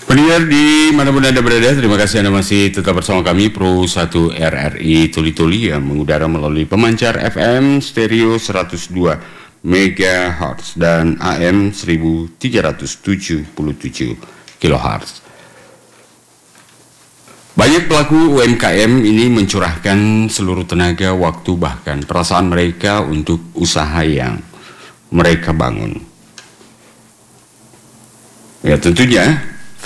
Pendengar di manapun Anda berada, terima kasih Anda masih tetap bersama kami Pro 1 RRI Tuli-Tuli yang mengudara melalui pemancar FM stereo 102 MHz dan AM 1377 kHz. Banyak pelaku UMKM ini mencurahkan seluruh tenaga, waktu, bahkan perasaan mereka untuk usaha yang mereka bangun. Ya tentunya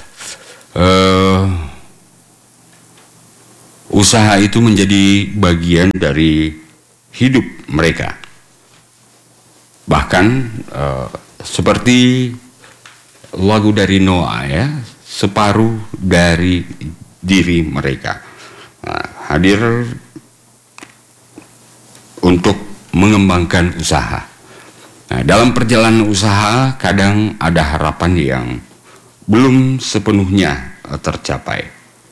usaha itu menjadi bagian dari hidup mereka. Bahkan seperti lagu dari Noah ya, separuh dari diri mereka hadir untuk mengembangkan usaha. Nah, dalam perjalanan usaha kadang ada harapan yang belum sepenuhnya tercapai.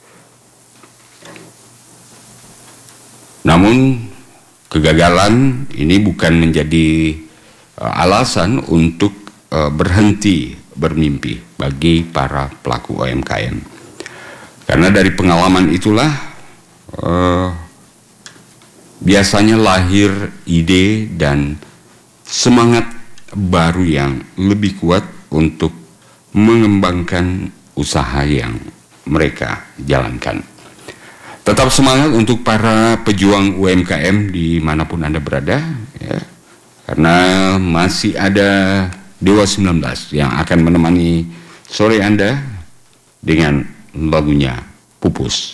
Namun kegagalan ini bukan menjadi alasan untuk berhenti bermimpi bagi para pelaku UMKM. Karena dari pengalaman itulah biasanya lahir ide dan semangat baru yang lebih kuat untuk mengembangkan usaha yang mereka jalankan. Tetap semangat untuk para pejuang UMKM dimanapun Anda berada ya, karena masih ada Dewa 19 yang akan menemani sore Anda dengan lagunya Pupus.